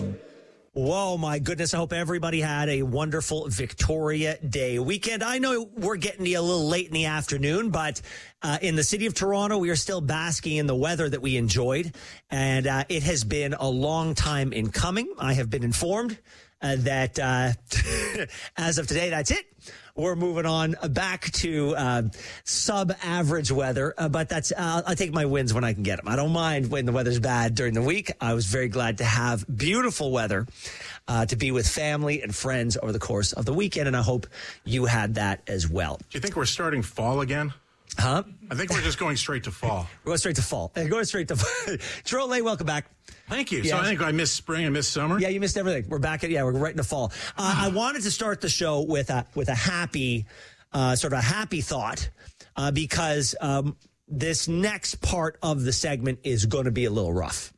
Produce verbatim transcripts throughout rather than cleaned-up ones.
Whoa, my goodness. I hope everybody had a wonderful Victoria Day weekend. I know we're getting to you a little late in the afternoon, but uh, in the city of Toronto, we are still basking in the weather that we enjoyed. And uh, it has been a long time in coming. I have been informed uh, that uh, as of today, that's it. We're moving on back to uh, sub-average weather, uh, but that's uh, I take my wins when I can get them. I don't mind when the weather's bad during the week. I was very glad to have beautiful weather uh, to be with family and friends over the course of the weekend, and I hope you had that as well. Do you think we're starting fall again? Huh? I think we're just going straight to fall. We're going straight to fall. We're going straight to fall. Trolay, welcome back. Thank you. Yes. So I think I missed spring, I missed summer. Yeah, you missed everything. We're back at, yeah, we're right into fall. Uh, I wanted to start the show with a, with a happy, uh, sort of a happy thought, uh, because um, this next part of the segment is going to be a little rough.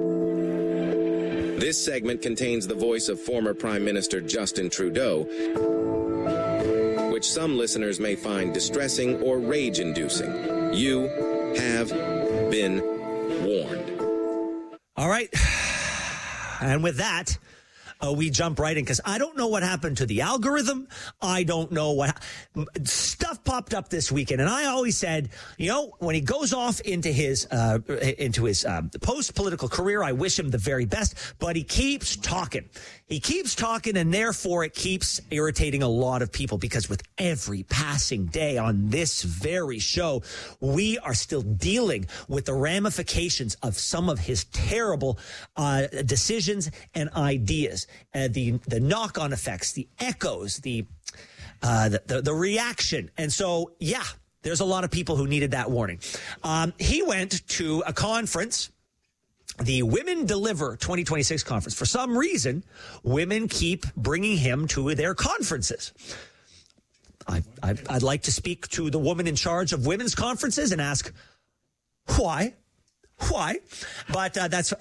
This segment contains the voice of former Prime Minister Justin Trudeau, which some listeners may find distressing or rage-inducing. You have been warned. All right. And with that, uh, we jump right in because I don't know what happened to the algorithm. I don't know what stuff popped up this weekend. And I always said, you know, when he goes off into his uh, into his uh, post-political career, I wish him the very best. But he keeps talking. He keeps talking, and therefore it keeps irritating a lot of people because with every passing day on this very show, we are still dealing with the ramifications of some of his terrible uh, decisions and ideas, uh, the the knock-on effects, the echoes, the, uh, the the the reaction, and so yeah, there's a lot of people who needed that warning. Um, he went to a conference. The Women Deliver twenty twenty-six conference. For some reason, women keep bringing him to their conferences. I, I, I'd like to speak to the woman in charge of women's conferences and ask, why? Why? But uh, that's...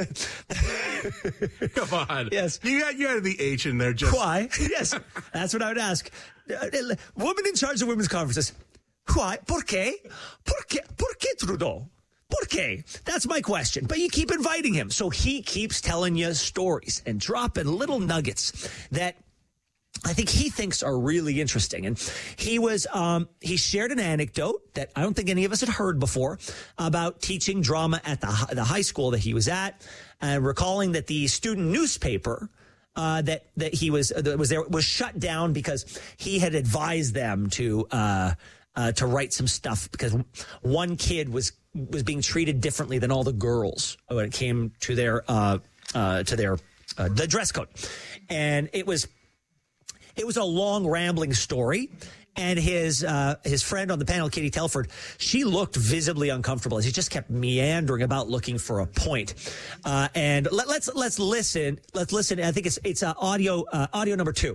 Come on. Yes. You got, you had the H in there. Just Why? Yes. That's what I would ask. Uh, woman in charge of women's conferences. Why? ¿Por qué? ¿Por qué? ¿Por qué, Trudeau? ¿Por qué? That's my question. But you keep inviting him. So he keeps telling you stories and dropping little nuggets that I think he thinks are really interesting. And he was, um, he shared an anecdote that I don't think any of us had heard before about teaching drama at the, the high school that he was at, and recalling that the student newspaper Uh, that that he was that was there was shut down because he had advised them to uh, uh, to write some stuff because one kid was was being treated differently than all the girls when it came to their uh, uh, to their uh, the dress code, and it was it was a long rambling story. And his uh, his friend on the panel, Katie Telford, she looked visibly uncomfortable as he just kept meandering about looking for a point. Uh, and let, let's let's listen. Let's listen. I think it's it's uh, audio uh, audio number two.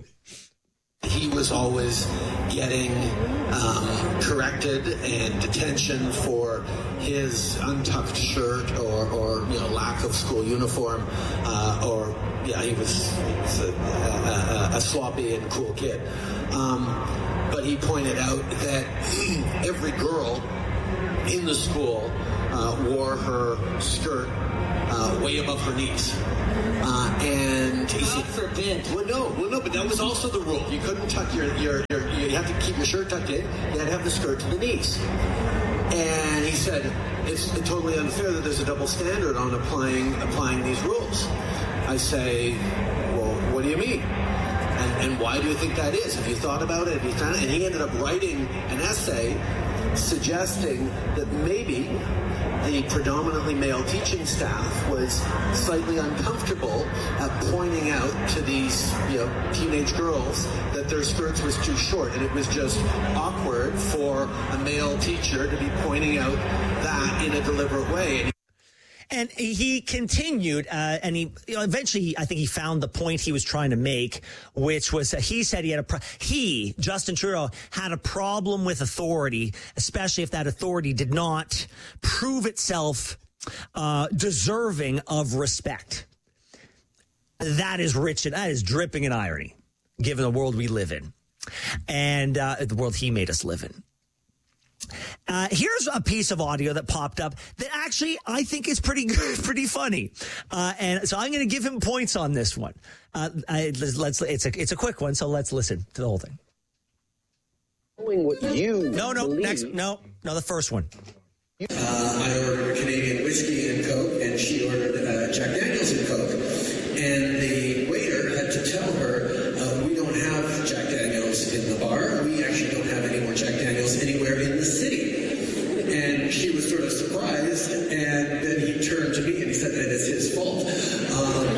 He was always getting um, corrected and detention for his untucked shirt or, or you know lack of school uniform, uh, or yeah, he was, was a, a, a sloppy and cool kid. Um, but he pointed out that every girl in the school uh, wore her skirt uh, way above her knees. Uh, and he said, forbid. Well, no, well, no, but that was also the rule. You couldn't tuck your, your, your, you had to keep your shirt tucked in. You had to have the skirt to the knees. And he said, it's totally unfair that there's a double standard on applying, applying these rules. I say, well, what do you mean? And, and why do you think that is? Have you thought about it? Have you done it? And he ended up writing an essay suggesting that maybe the predominantly male teaching staff was slightly uncomfortable at pointing out to these, you know, teenage girls that their skirts was too short, and it was just awkward for a male teacher to be pointing out that in a deliberate way. And And he continued, uh, and he you know, eventually, I think he found the point he was trying to make, which was uh, he said he had a pro- he Justin Trudeau had a problem with authority, especially if that authority did not prove itself uh, deserving of respect. That is rich and that is dripping in irony, given the world we live in, and uh, the world he made us live in. Uh, here's a piece of audio that popped up that actually I think is pretty good, pretty funny. Uh, and so I'm going to give him points on this one. Uh, I, let's, let's, it's a, it's a quick one. So let's listen to the whole thing. Knowing what you No, no, believe. next, no, no, the first one. Uh, I ordered Canadian whiskey and Coke, and she ordered uh, Jack Daniels and Coke. And the waiter had to tell her, uh, we don't have Jack Daniels in the bar. We actually don't have any more Jack Daniels anywhere in the city. And she was sort of surprised, and then he turned to me and he said that it's his fault. Um,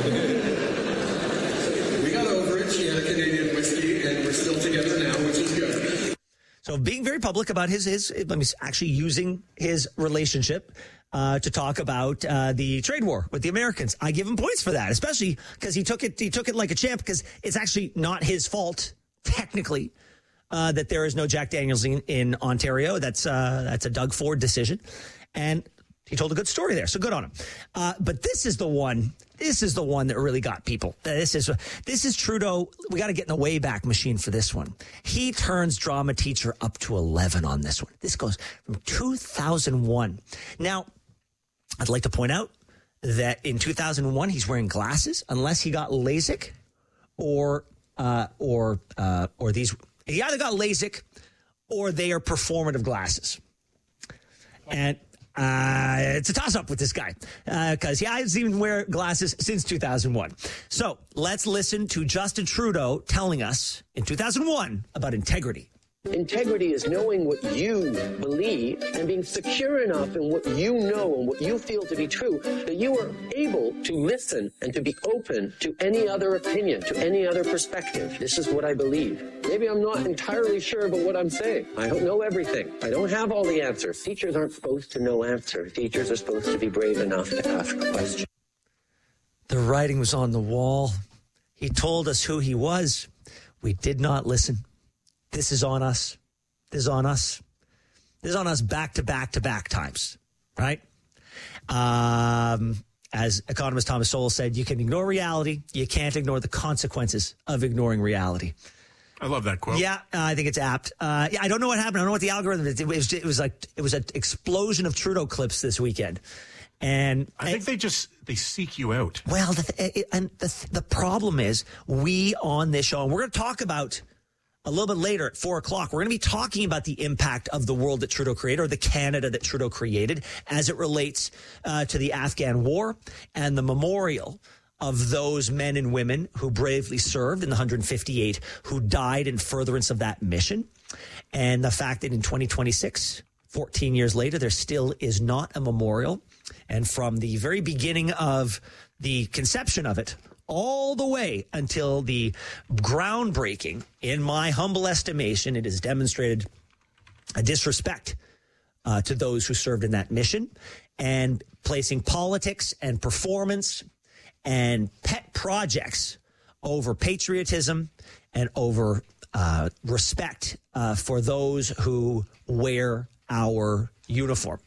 we got over it. She had a Canadian whiskey, and we're still together now, which is good. So being very public about his, his I mean, actually using his relationship uh, to talk about uh, the trade war with the Americans. I give him points for that, especially because he took it, he took it like a champ, because it's actually not his fault, technically, uh, that there is no Jack Daniels in, in Ontario. That's, uh, that's a Doug Ford decision. And he told a good story there, so good on him. Uh, but this is the one, this is the one that really got people. This is this is Trudeau. We got to get in the Wayback Machine for this one. He turns drama teacher up to eleven on this one. This goes from two thousand one. Now, I'd like to point out that in two thousand one, he's wearing glasses, unless he got LASIK or, uh, or, uh, or these. He either got LASIK or they are performative glasses. And Uh, it's a toss-up with this guy because uh, he hasn't even wear glasses since two thousand one. So let's listen to Justin Trudeau telling us in two thousand one about integrity. Integrity is knowing what you believe and being secure enough in what you know and what you feel to be true that you are able to listen and to be open to any other opinion, to any other perspective. This is what I believe. Maybe I'm not entirely sure about what I'm saying. I don't know everything. I don't have all the answers. Teachers aren't supposed to know answers. Teachers are supposed to be brave enough to ask questions. The writing was on the wall. He told us who he was. We did not listen. This is on us. This is on us. This is on us back to back to back times, right? Um, as economist Thomas Sowell said, you can ignore reality. You can't ignore the consequences of ignoring reality. I love that quote. Yeah, uh, I think it's apt. Uh, yeah, I don't know what happened. I don't know what the algorithm is. It was, it was like it was an explosion of Trudeau clips this weekend. And I think they just they seek you out. Well, the, and the, the problem is we on this show, and we're going to talk about a little bit later at four o'clock, we're going to be talking about the impact of the world that Trudeau created, or the Canada that Trudeau created, as it relates uh, to the Afghan war and the memorial of those men and women who bravely served in the one hundred fifty-eight who died in furtherance of that mission. And the fact that in twenty twenty-six, fourteen years later, there still is not a memorial. And from the very beginning of the conception of it, all the way until the groundbreaking, in my humble estimation, it has demonstrated a disrespect uh, to those who served in that mission, and placing politics and performance and pet projects over patriotism and over uh, respect uh, for those who wear our uniform.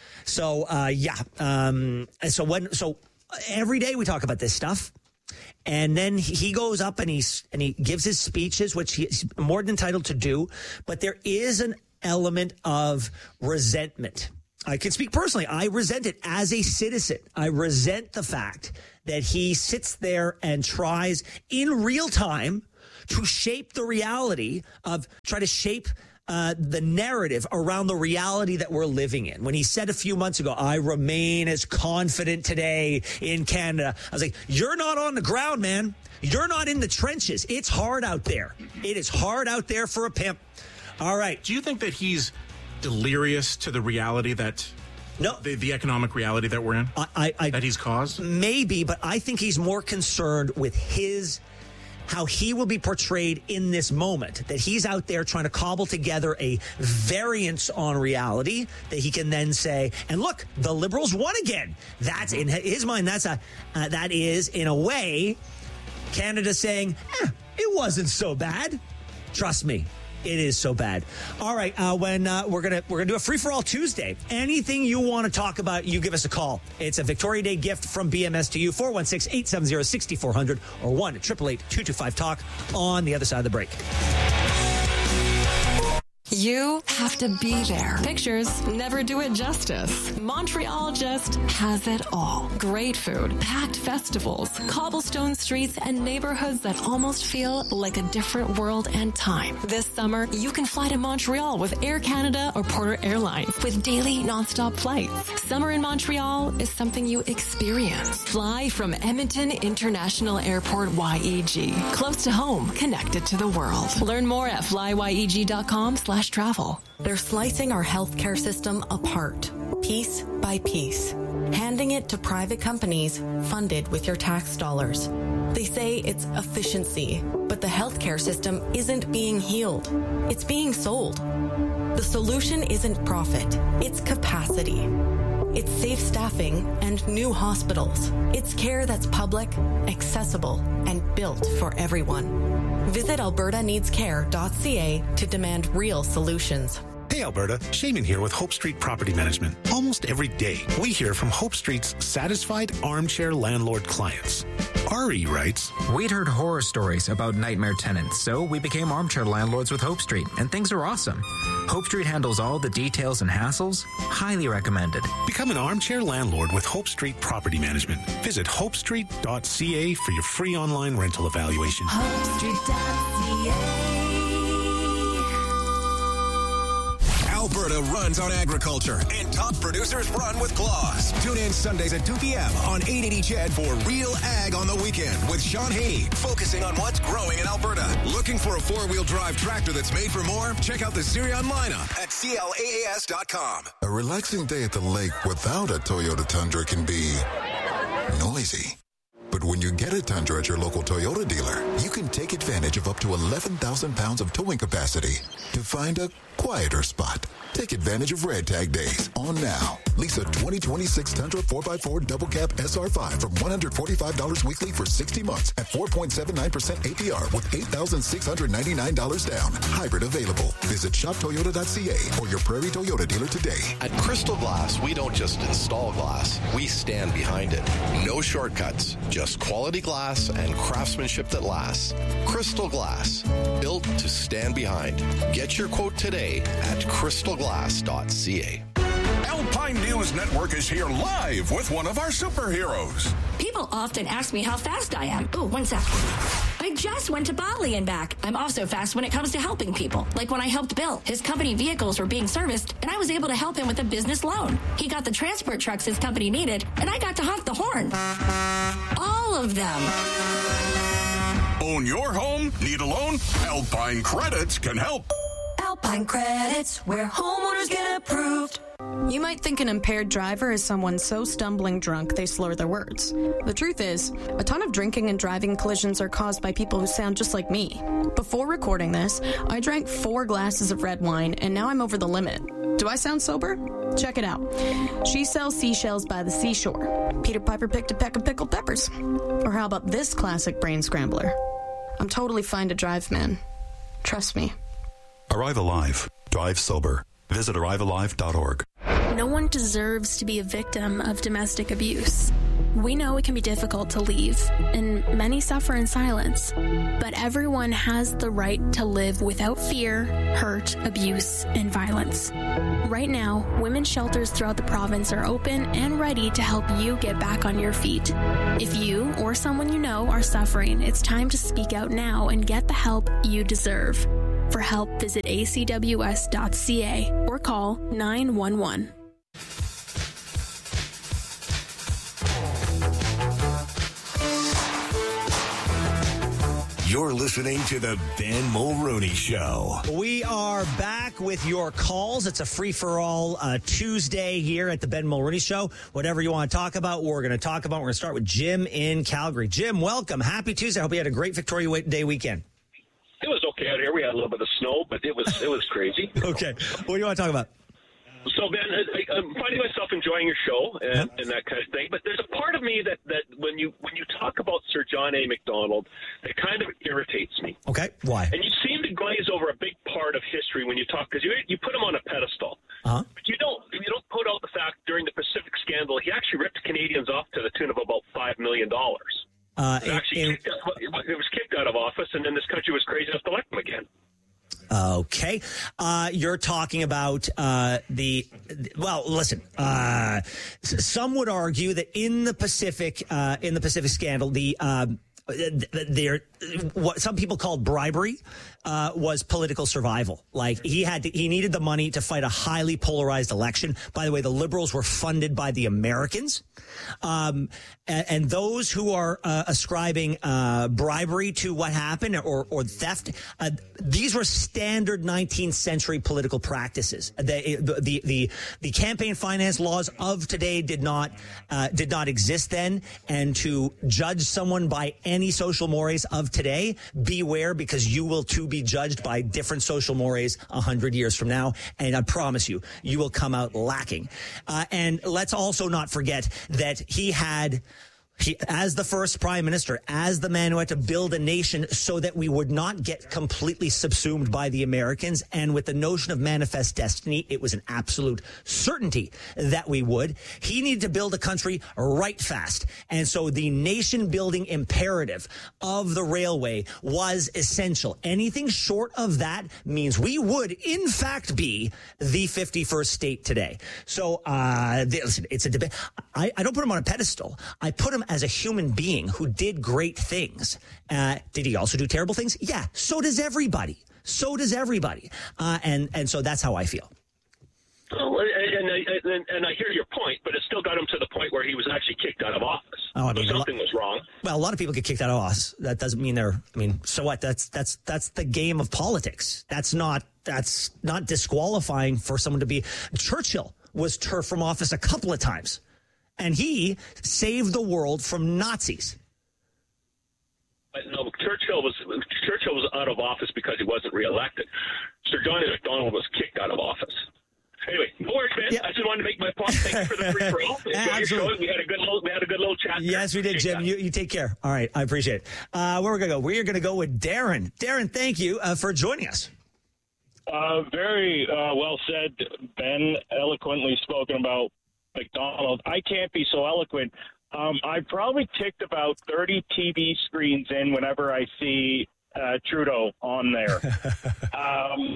So, uh, yeah. Um, and so when, so every day we talk about this stuff. And then he goes up and he's and he gives his speeches, which he's more than entitled to do. But there is an element of resentment. I can speak personally. I resent it as a citizen. I resent the fact that he sits there and tries in real time to shape the reality of try to shape Uh, the narrative around the reality that we're living in. When he said a few months ago, I remain as confident today in Canada, I was like, you're not on the ground, man. You're not in the trenches. It's hard out there. It is hard out there for a pimp. All right. Do you think that he's delirious to the reality that no the, the economic reality that we're in? I, I, I that he's caused? Maybe, but I think he's more concerned with his how he will be portrayed in this moment, that he's out there trying to cobble together a variance on reality that he can then say, and look, the Liberals won again. That's in his mind. That's a, uh, that is in a way, Canada saying, eh, it wasn't so bad. Trust me. It is so bad. All right, uh, when uh, we're gonna we're gonna do a free for all Tuesday. Anything you want to talk about, you give us a call. It's a Victoria Day gift from B M S to you. four one six, eight seven zero, six four zero zero or one eight eight eight, two two five, talk on the other side of the break. You have to be there. Pictures never do it justice. Montreal just has it all. Great food, packed festivals, cobblestone streets, and neighborhoods that almost feel like a different world and time. This summer, you can fly to Montreal with Air Canada or Porter Airlines with daily nonstop flights. Summer in Montreal is something you experience. Fly from Edmonton International Airport Y E G. Close to home, connected to the world. Learn more at flyyeg.com slash travel. They're slicing our healthcare system apart, piece by piece, handing it to private companies funded with your tax dollars. They say it's efficiency, but the healthcare system isn't being healed. It's being sold. The solution isn't profit, it's capacity. It's safe staffing and new hospitals. It's care that's public, accessible, and built for everyone. Visit alberta needs care dot c a to demand real solutions. Hey Alberta, Shaman here with Hope Street Property Management. Almost every day, we hear from Hope Street's satisfied armchair landlord clients. Ari writes, We'd heard horror stories about nightmare tenants, so we became armchair landlords with Hope Street, and things are awesome. Hope Street handles all the details and hassles. Highly recommended. Become an armchair landlord with Hope Street Property Management. Visit hope street dot c a for your free online rental evaluation. hope street dot c a Alberta runs on agriculture, and top producers run with claws. Tune in Sundays at two p.m. on eight eighty C H E D for Real Ag on the Weekend with Sean Haney, focusing on what's growing in Alberta. Looking for a four-wheel drive tractor that's made for more? Check out the Sirion lineup at C L A A S dot com. A relaxing day at the lake without a Toyota Tundra can be noisy. But when you get a Tundra at your local Toyota dealer, you can take advantage of up to eleven thousand pounds of towing capacity to find a quieter spot. Take advantage of Red Tag Days on now. Lease a twenty twenty-six Tundra four by four Double Cab S R five from one hundred forty-five dollars weekly for sixty months at four point seven nine percent A P R with eight thousand six hundred ninety-nine dollars down. Hybrid available. Visit shop toyota dot c a or your Prairie Toyota dealer today. At Crystal Glass, we don't just install glass, we stand behind it. No shortcuts, just quality glass and craftsmanship that lasts. Crystal Glass, built to stand behind. Get your quote today at crystal glass dot c a. Alpine News Network is here live with one of our superheroes. People often ask me how fast I am. Oh, one sec. I just went to Bali and back. I'm also fast when it comes to helping people. Like when I helped Bill. His company vehicles were being serviced, and I was able to help him with a business loan. He got the transport trucks his company needed, and I got to honk the horn. All of them. Own your home? Need a loan? Alpine Credits can help. Alpine Credits, where homeowners get approved. You might think an impaired driver is someone so stumbling drunk they slur their words. The truth is, a ton of drinking and driving collisions are caused by people who sound just like me. Before recording this, I drank four glasses of red wine, and now I'm over the limit. Do I sound sober? Check it out. She sells seashells by the seashore. Peter Piper picked a peck of pickled peppers. Or how about this classic brain scrambler? I'm totally fine to drive, man. Trust me. Arrive Alive. Drive sober. Visit arrive alive dot org. No one deserves to be a victim of domestic abuse. We know it can be difficult to leave, and many suffer in silence. But everyone has the right to live without fear, hurt, abuse, and violence. Right now, women's shelters throughout the province are open and ready to help you get back on your feet. If you or someone you know are suffering, it's time to speak out now and get the help you deserve. For help, visit a c w s dot c a or call nine one one. You're listening to the Ben Mulroney Show. We are back with your calls. It's a free-for-all uh, Tuesday here at the Ben Mulroney Show. Whatever you want to talk about, we're going to talk about. We're going to start with Jim in Calgary. Jim, welcome. Happy Tuesday. I hope you had a great Victoria Day weekend. It was okay out here. We had a little bit of snow, but it was it was crazy. Okay. What do you want to talk about? So, Ben, I, I'm finding myself enjoying your show and, and that kind of thing. But there's a part of me that, that when you when you talk about Sir John A. Macdonald, it kind of irritates me. Okay. Why? And you seem to glaze over a big part of history when you talk, because you you put him on a pedestal. Uh-huh. But you don't you don't put out the fact during the Pacific scandal, he actually ripped Canadians off to the tune of about five million dollars. Uh, it, actually, in, it was kicked out of office, and then this country was crazy enough to elect him again. Okay. Uh, you're talking about uh, the, well, listen, uh, some would argue that in the Pacific, uh, in the Pacific scandal, the, um, there, what some people called bribery, uh, was political survival. Like he had to, he needed the money to fight a highly polarized election. By the way, the Liberals were funded by the Americans. Um, and, and those who are uh, ascribing uh, bribery to what happened or, or theft, uh, these were standard nineteenth century political practices. The, the, the, the campaign finance laws of today did not, uh, did not exist then. And to judge someone by any social mores of today, beware, because you will too be judged by different social mores a hundred years from now. And I promise you, you will come out lacking. Uh, and let's also not forget that he had, he, as the first prime minister, as the man who had to build a nation so that we would not get completely subsumed by the Americans. And with the notion of manifest destiny, it was an absolute certainty that we would. He needed to build a country right fast. And so the nation building imperative of the railway was essential. Anything short of that means we would, in fact, be the fifty-first state today. So, uh, listen, it's a debate. I, I don't put him on a pedestal. I put him as a human being who did great things. Uh, did he also do terrible things? Yeah. So does everybody. So does everybody. Uh, and, and so that's how I feel. Oh, and, and, and, and I hear your point, but it still got him to the point where he was actually kicked out of office. Oh, I mean, so something was wrong. Well, a lot of people get kicked out of office. That doesn't mean they're, I mean, so what? That's, that's, that's the game of politics. That's not, that's not disqualifying for someone to be. Churchill was turfed from office a couple of times. And he saved the world from Nazis. But no, Churchill was Churchill was out of office because he wasn't reelected. Sir John A. Macdonald was kicked out of office. Anyway, no worries, man. Yeah. I just wanted to make my point. Thank you for the free throw. Absolutely. We had a good little, we had a good little chat. Yes, we did, Jim. You, you take care. All right, I appreciate it. Uh, where we're gonna go? We're gonna go with Darren. Darren, thank you uh, for joining us. Uh, very uh, well said, Ben. Eloquently spoken about McDonald. I can't be so eloquent. Um, I probably ticked about thirty T V screens in whenever I see uh, Trudeau on there. um,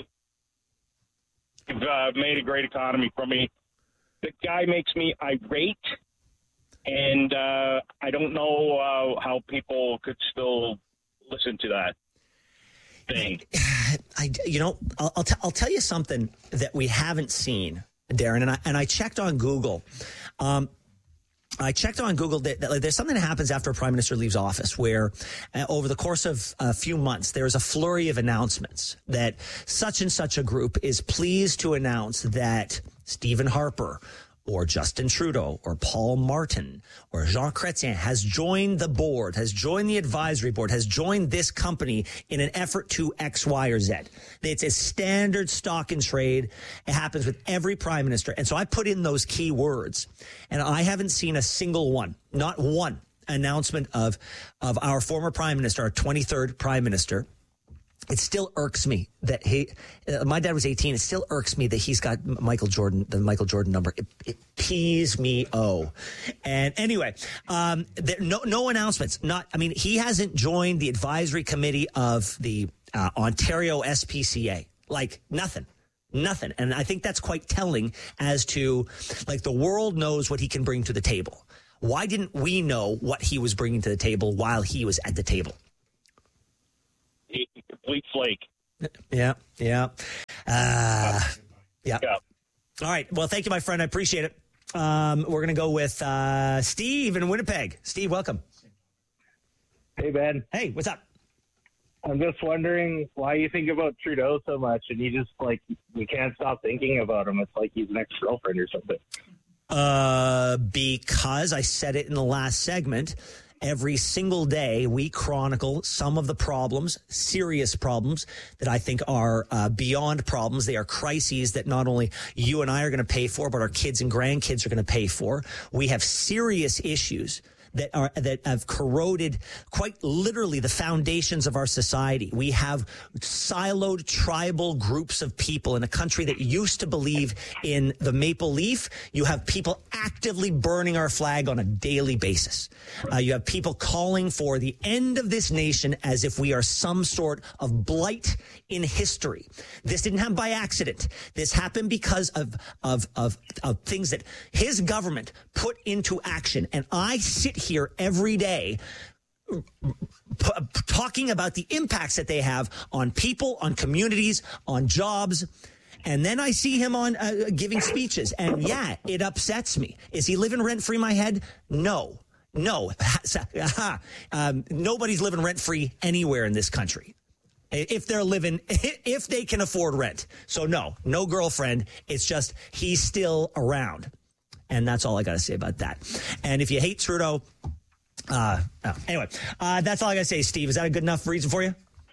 you've uh, made a great economy for me. The guy makes me irate, and uh, I don't know uh, how people could still listen to that thing. I, you know, I'll, I'll, t- I'll tell you something that we haven't seen, Darren, and I and I checked on Google. Um, I checked on Google that, that like, there's something that happens after a prime minister leaves office where uh, over the course of a few months, there's a flurry of announcements that such and such a group is pleased to announce that Stephen Harper or Justin Trudeau or Paul Martin or Jean Chrétien has joined the board, has joined the advisory board, has joined this company in an effort to X, Y, or Z. It's a standard stock and trade. It happens with every prime minister. And so I put in those key words, and I haven't seen a single one, not one announcement of, of our former prime minister, our twenty-third prime minister. It still irks me that he, uh, my dad was eighteen. It still irks me that he's got Michael Jordan, the Michael Jordan number. It, it pees me oh. And anyway, um, there, no, no announcements. Not, I mean, he hasn't joined the advisory committee of the uh, Ontario S P C A. Like nothing, nothing. And I think that's quite telling as to like the world knows what he can bring to the table. Why didn't we know what he was bringing to the table while he was at the table? Complete flake. Yeah, yeah. Uh, yeah. yeah. All right. Well, thank you, my friend. I appreciate it. Um, we're going to go with uh, Steve in Winnipeg. Steve, welcome. Hey, Ben. Hey, what's up? I'm just wondering why you think about Trudeau so much, and you just, like, you can't stop thinking about him. It's like he's an ex-girlfriend or something. Uh, because I said it in the last segment. Every single day, we chronicle some of the problems, serious problems that I think are uh, beyond problems. They are crises that not only you and I are going to pay for, but our kids and grandkids are going to pay for. We have serious issues that are that have corroded quite literally the foundations of our society. We have siloed tribal groups of people in a country that used to believe in the maple leaf. You have people actively burning our flag on a daily basis. Uh, you have people calling for the end of this nation as if we are some sort of blight in history. This didn't happen by accident. This happened because of, of, of, of things that his government put into action. And I sit here every day p- talking about the impacts that they have on people, on communities, on jobs. And then I see him on uh, giving speeches. And yeah, it upsets me. Is he living rent-free in my head? No. No. um, nobody's living rent-free anywhere in this country. If they're living, if they can afford rent. So no, no girlfriend. It's just he's still around. And that's all I got to say about that. And if you hate Trudeau, uh, oh, anyway, uh, that's all I got to say, Steve. Is that a good enough reason for you?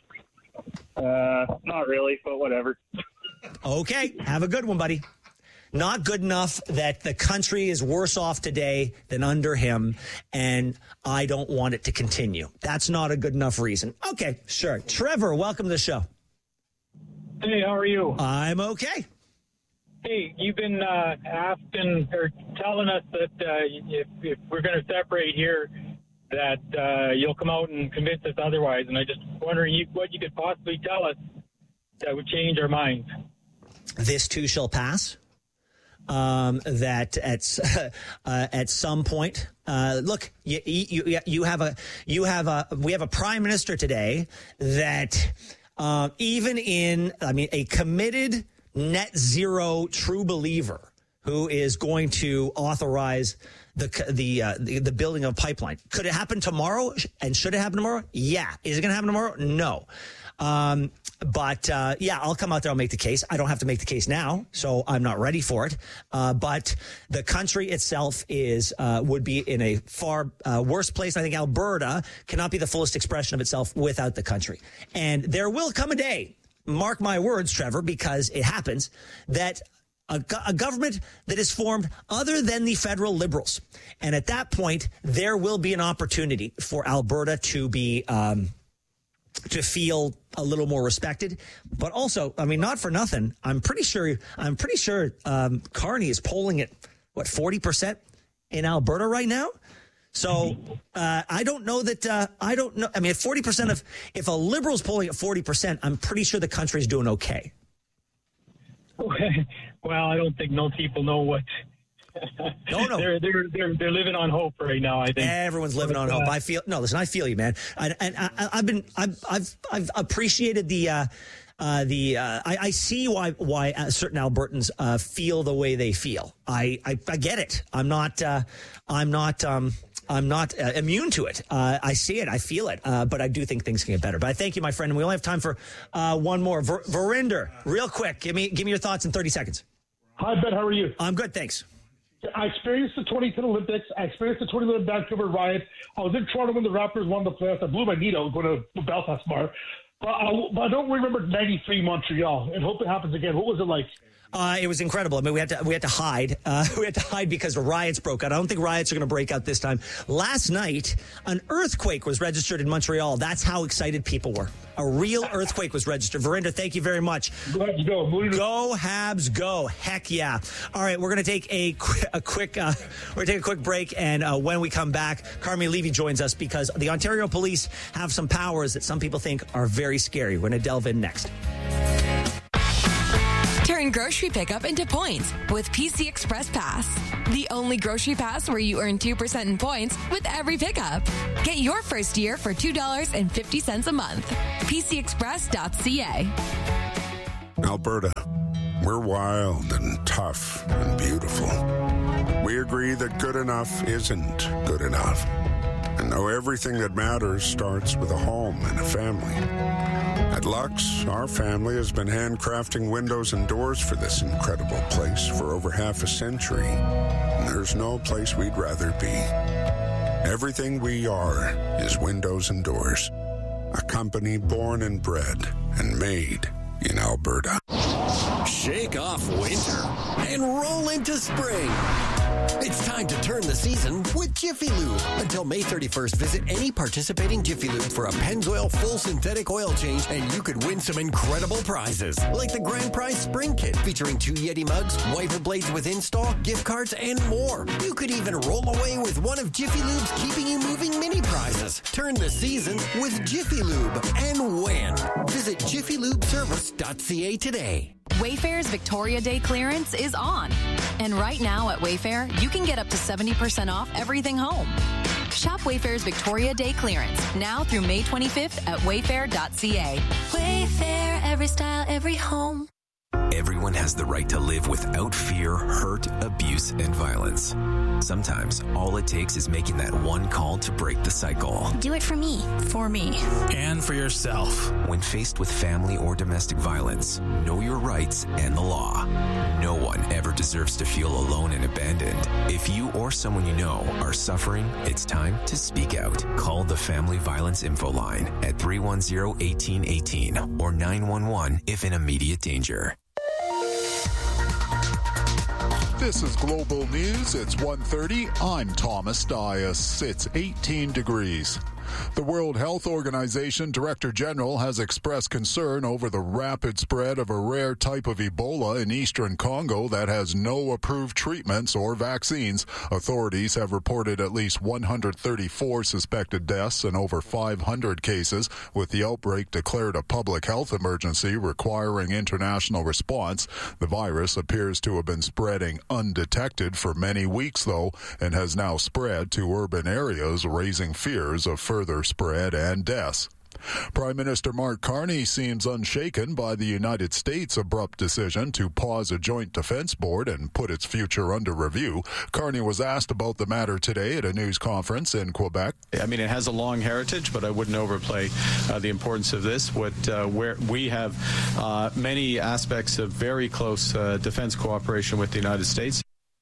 Uh, not really, but whatever. Okay. Have a good one, buddy. Not good enough that the country is worse off today than under him, and I don't want it to continue. That's not a good enough reason. Okay, sure. Trevor, welcome to the show. Hey, how are you? I'm okay. Hey, you've been uh, asking or telling us that uh, if, if we're going to separate here, that uh, you'll come out and convince us otherwise. And I just wondering you, what you could possibly tell us that would change our minds. This too shall pass. Um, that at uh, at some point, uh, look, you, you you have a you have a we have a prime minister today that uh, even in I mean a committed net zero true believer who is going to authorize the the uh, the, the building of a pipeline. Could it happen tomorrow? And should it happen tomorrow? Yeah. Is it going to happen tomorrow? No. Um, but, uh, yeah, I'll come out there. I'll make the case. I don't have to make the case now, so I'm not ready for it. Uh, but the country itself is, uh, would be in a far uh, worse place. I think Alberta cannot be the fullest expression of itself without the country. And there will come a day, mark my words, Trevor, because it happens, that a, go- a government that is formed other than the federal Liberals. And at that point, there will be an opportunity for Alberta to be, um, to feel a little more respected, but also, I mean, not for nothing. I'm pretty sure, I'm pretty sure um, Carney is polling at what, forty percent in Alberta right now. So uh, I don't know that, uh, I don't know. I mean, if forty percent of, if a Liberal's polling at forty percent, I'm pretty sure the country's doing okay. Well, I don't think most people know what. No, no, they're, they're they're they're living on hope right now. I think everyone's living on hope. I feel no. Listen, I feel you, man. I, and I, I've been I've I've I've appreciated the uh, uh, the uh, I, I see why why certain Albertans uh, feel the way they feel. I I, I get it. I'm not uh, I'm not. Um, I'm not uh, immune to it. Uh, I see it. I feel it. Uh, but I do think things can get better. But I thank you, my friend. And we only have time for uh, one more. Ver- Verinder, real quick. Give me give me your thoughts in thirty seconds. Hi, Ben. How are you? I'm good. Thanks. I experienced the twenty ten Olympics. I experienced the twenty eleven Vancouver riot. I was in Toronto when the Raptors won the playoffs. I blew my knee out going to Belfast Bar. But I, but I don't remember ninety-three Montreal, and hope it happens again. What was it like? Uh, it was incredible. I mean, we had to we had to hide. Uh, we had to hide because the riots broke out. I don't think riots are going to break out this time. Last night, an earthquake was registered in Montreal. That's how excited people were. A real earthquake was registered. Verinder, thank you very much. Let's go. Go Habs, go! Heck yeah! All right, we're going to take a qu- a quick uh, we're going to take a quick break, and uh, when we come back, Carmi Levy joins us because the Ontario Police have some powers that some people think are very scary. We're going to delve in next. Turn grocery pickup into points with P C Express Pass. The only grocery pass where you earn two percent in points with every pickup. Get your first year for two dollars and fifty cents a month. P C express dot c a. Alberta, we're wild and tough and beautiful. We agree that good enough isn't good enough. And know everything that matters starts with a home and a family. At Lux, our family has been handcrafting windows and doors for this incredible place for over half a century. And there's no place we'd rather be. Everything we are is windows and doors. A company born and bred and made in Alberta. Shake off winter and roll into spring. It's time to turn the season with Jiffy Lube. Until May thirty-first, visit any participating Jiffy Lube for a Pennzoil full synthetic oil change, and you could win some incredible prizes, like the Grand Prize Spring Kit featuring two Yeti mugs, wiper blades with install, gift cards, and more. You could even roll away with one of Jiffy Lube's Keeping You Moving mini prizes. Turn the season with Jiffy Lube and win. Visit jiffy lube service dot c a today. Wayfair's Victoria Day clearance is on. And right now at Wayfair, you can get up to seventy percent off everything home. Shop Wayfair's Victoria Day clearance now through May twenty-fifth at wayfair dot c a. Wayfair, every style, every home. Everyone has the right to live without fear, hurt, abuse, and violence. Sometimes all it takes is making that one call to break the cycle. Do it for me. For me. And for yourself. When faced with family or domestic violence, know your rights and the law. No one ever deserves to feel alone and abandoned. If you or someone you know are suffering, it's time to speak out. Call the Family Violence Info Line at three one zero, one eight one eight or nine one one if in immediate danger. This is Global News. It's one thirty. I'm Thomas Dias. It's eighteen degrees. The World Health Organization Director General has expressed concern over the rapid spread of a rare type of Ebola in eastern Congo that has no approved treatments or vaccines. Authorities have reported at least one hundred thirty-four suspected deaths and over five hundred cases, with the outbreak declared a public health emergency requiring international response. The virus appears to have been spreading undetected for many weeks, though, and has now spread to urban areas, raising fears of further spread and deaths. Prime Minister Mark Carney seems unshaken by the United States' abrupt decision to pause a joint defense board and put its future under review. Carney was asked about the matter today at a news conference in Quebec. I mean, it has a long heritage, but I wouldn't overplay uh, the importance of this. What uh, where we have uh, many aspects of very close uh, defense cooperation with the United States.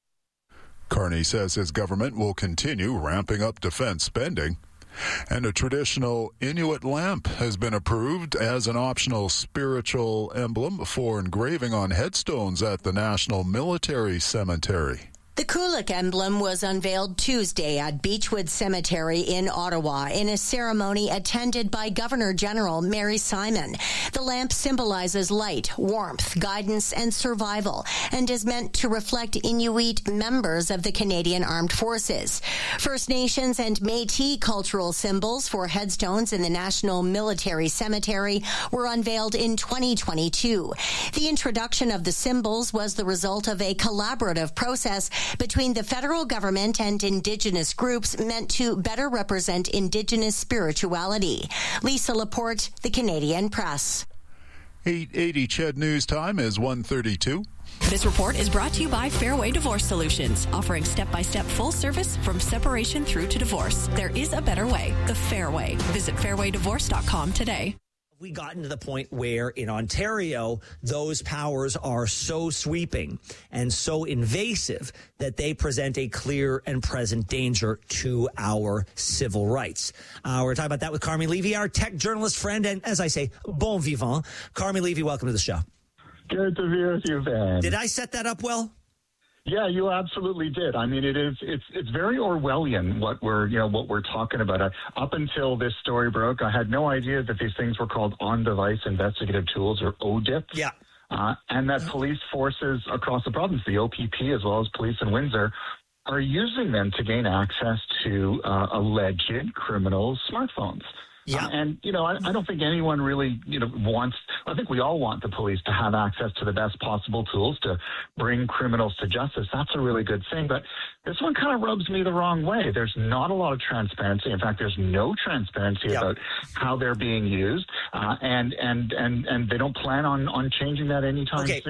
Carney says his government will continue ramping up defense spending. And a traditional Inuit lamp has been approved as an optional spiritual emblem for engraving on headstones at the National Military Cemetery. The Kulak emblem was unveiled Tuesday at Beechwood Cemetery in Ottawa in a ceremony attended by Governor General Mary Simon. The lamp symbolizes light, warmth, guidance, and survival, and is meant to reflect Inuit members of the Canadian Armed Forces. First Nations and Métis cultural symbols for headstones in the National Military Cemetery were unveiled in twenty twenty-two. The introduction of the symbols was the result of a collaborative process between the federal government and Indigenous groups meant to better represent Indigenous spirituality. Lisa Laporte, The Canadian Press. eight eighty C H E D News Time is one thirty-two. This report is brought to you by Fairway Divorce Solutions, offering step-by-step full service from separation through to divorce. There is a better way, the Fairway. Visit fairway divorce dot com today. We gotten to the point where in Ontario, those powers are so sweeping and so invasive that they present a clear and present danger to our civil rights. Uh, we're talking about that with Carmi Levy, our tech journalist friend, and as I say, bon vivant. Carmi Levy, welcome to the show. Good to be with you, Ben. Did I set that up well? Yeah, you absolutely did. I mean, it is it's it's very Orwellian what we're you know what we're talking about. Uh, up until this story broke, I had no idea that these things were called on-device investigative tools, or O D I Ps. Yeah, uh, and that police forces across the province, the O P P as well as police in Windsor, are using them to gain access to uh, alleged criminals' smartphones. Yeah. Uh, and, you know, I, I don't think anyone really, you know, wants, I think we all want the police to have access to the best possible tools to bring criminals to justice. That's a really good thing. But this one kind of rubs me the wrong way. There's not a lot of transparency. In fact, there's no transparency yep. about how they're being used. Uh, and, and, and, and they don't plan on, on changing that anytime okay.